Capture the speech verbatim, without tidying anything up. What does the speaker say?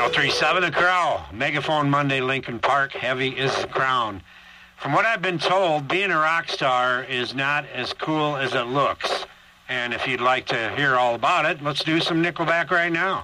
oh three point seven The Crow. Megaphone Monday, Lincoln Park. Heavy is the crown. From what I've been told, being a rock star is not as cool as it looks. And if you'd like to hear all about it, let's do some Nickelback right now.